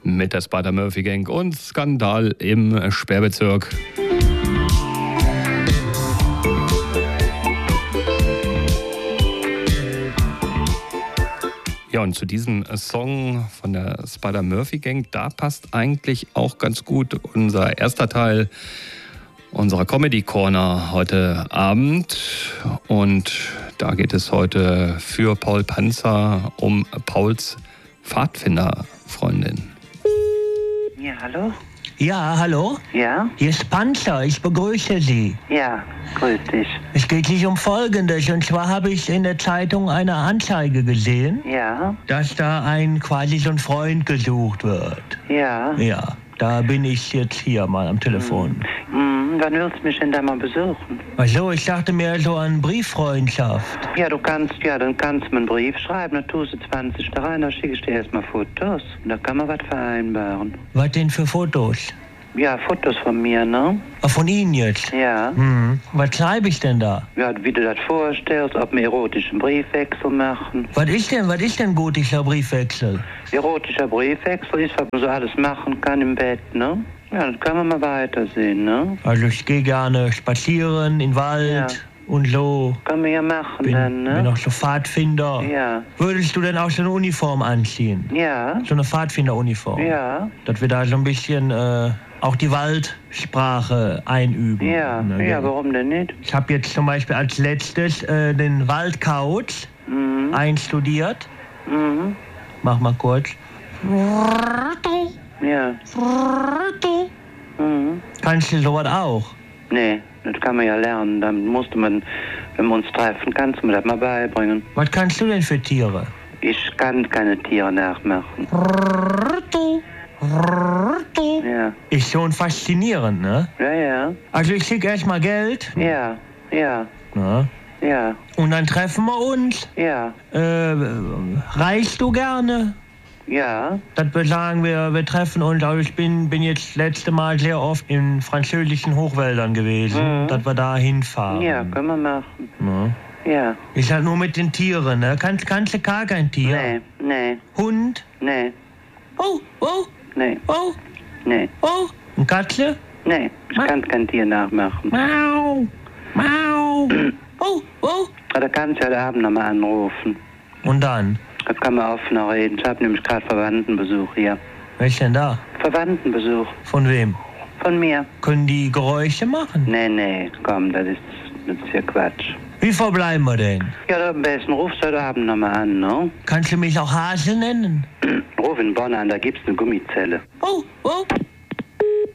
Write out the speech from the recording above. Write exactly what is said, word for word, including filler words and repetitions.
mit der Spider-Murphy-Gang und Skandal im Sperrbezirk. Ja, und zu diesem Song von der Spider-Murphy-Gang, da passt eigentlich auch ganz gut unser erster Teil unserer Comedy Corner heute Abend. Und da geht es heute für Paul Panzer um Pauls Pfadfinderfreundin. Ja, hallo? Ja, hallo? Ja? Hier ist Panzer, ich begrüße Sie. Ja, grüß dich. Es geht sich um Folgendes, und zwar habe ich in der Zeitung eine Anzeige gesehen, Ja? dass da ein quasi so ein Freund gesucht wird. Ja? Ja, da bin ich jetzt hier mal am Telefon. Hm, wann willst du mich denn da mal besuchen? Ach so, ich dachte mir so an Brieffreundschaft. Ja, du kannst, ja, dann kannst du mir einen Brief schreiben, dann tust du zwanzig da rein, dann schicke ich dir erstmal Fotos. Und da kann man was vereinbaren. Was denn für Fotos? Ja, Fotos von mir, ne? Ah, von Ihnen jetzt? Ja. Hm. Was schreibe ich denn da? Ja, wie du das vorstellst, ob wir erotischen Briefwechsel machen. Was ist denn, was ist denn gotischer Briefwechsel? Erotischer Briefwechsel ist, was man so alles machen kann im Bett, ne? Ja, dann können wir mal weitersehen, ne? Also ich gehe gerne spazieren in den Wald Ja. und so. Können wir ja machen Bin, dann, ne? bin auch so Pfadfinder. Ja. Würdest du denn auch so eine Uniform anziehen? Ja. So eine Pfadfinderuniform? Ja. Dass wir da so ein bisschen äh, auch die Waldsprache einüben. Ja, Ne, ja, warum denn nicht? Ich habe jetzt zum Beispiel als letztes äh, den Waldkauz Mhm. einstudiert. Mhm. Mach mal kurz. Ja. Mhm. Kannst du sowas auch? Nee, das kann man ja lernen. Dann musste man, wenn wir uns treffen, kannst du mir das mal beibringen. Was kannst du denn für Tiere? Ich kann keine Tiere nachmachen. Ja. Ist schon faszinierend, ne? Ja, ja. Also ich schicke erstmal Geld. Ja. Ja. Ne? Ja. Und dann treffen wir uns. Ja. Äh, reist du gerne? Ja. Dass wir sagen, wir, wir treffen uns. Also ich bin, bin jetzt das letzte Mal sehr oft in französischen Hochwäldern gewesen, Mhm. dass wir da hinfahren. Ja, können wir machen. Ne? Ja. Ist halt nur mit den Tieren, ne? Kannst, kannst du gar kein Tier? Nee, nee, Hund? nee, Oh, oh, nee, oh, nee, oh. Und Katze? nee. Ich kann kein Tier nachmachen. Mau, mau. Oh, oh. Aber da kannst du heute Abend nochmal anrufen. Und dann? Da kann man offener reden. Ich habe nämlich gerade Verwandtenbesuch hier. Wer ist denn da? Verwandtenbesuch. Von wem? Von mir. Können die Geräusche machen? Nee, nee, komm, das ist, das ist ja Quatsch. Wie verbleiben wir denn? Ja, am besten rufst du heute Abend nochmal an, ne? Kannst du mich auch Hase nennen? Ruf in Bonn an, da gibt's eine Gummizelle. Oh, oh.